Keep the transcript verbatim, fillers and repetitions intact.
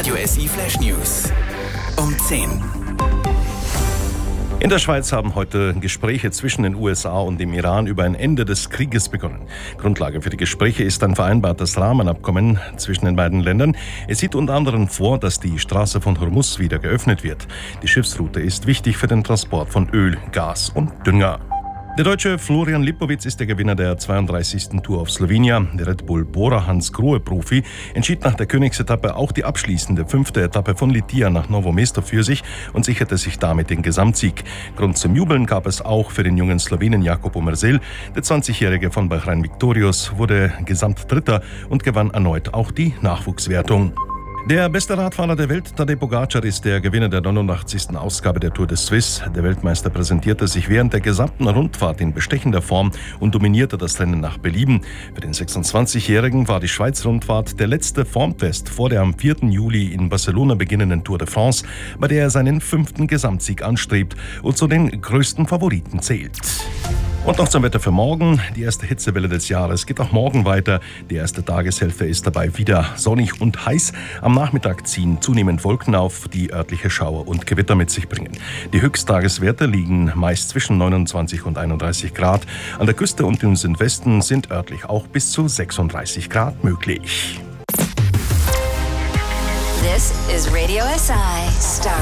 Radio S I Flash News um zehn. In der Schweiz haben heute Gespräche zwischen den U S A und dem Iran über ein Ende des Krieges begonnen. Grundlage für die Gespräche ist ein vereinbartes Rahmenabkommen zwischen den beiden Ländern. Es sieht unter anderem vor, dass die Straße von Hormuz wieder geöffnet wird. Die Schiffsroute ist wichtig für den Transport von Öl, Gas und Dünger. Der Deutsche Florian Lipowitz ist der Gewinner der zweiunddreißigsten Tour of Slovenia. Der Red Bull Bora Hans Grohe-Profi entschied nach der Königsetappe auch die abschließende fünfte Etappe von Litia nach Novo Mesto für sich und sicherte sich damit den Gesamtsieg. Grund zum Jubeln gab es auch für den jungen Slowenen Jakob Omersel. Der zwanzigjährige von Bahrain Victorious wurde Gesamtdritter und gewann erneut auch die Nachwuchswertung. Der beste Radfahrer der Welt, Tadej Pogačar, ist der Gewinner der neunundachtzigsten Ausgabe der Tour de Suisse. Der Weltmeister präsentierte sich während der gesamten Rundfahrt in bestechender Form und dominierte das Rennen nach Belieben. Für den sechsundzwanzigjährigen war die Schweiz-Rundfahrt der letzte Formtest vor der am vierten Juli in Barcelona beginnenden Tour de France, bei der er seinen fünften Gesamtsieg anstrebt und zu den größten Favoriten zählt. Und noch zum Wetter für morgen. Die erste Hitzewelle des Jahres geht auch morgen weiter. Die erste Tageshälfte ist dabei wieder sonnig und heiß. Am Nachmittag ziehen zunehmend Wolken auf, die örtliche Schauer und Gewitter mit sich bringen. Die Höchsttageswerte liegen meist zwischen neunundzwanzig und einunddreißig Grad. An der Küste und im Südwesten sind örtlich auch bis zu sechsunddreißig Grad möglich. This is Radio S I Star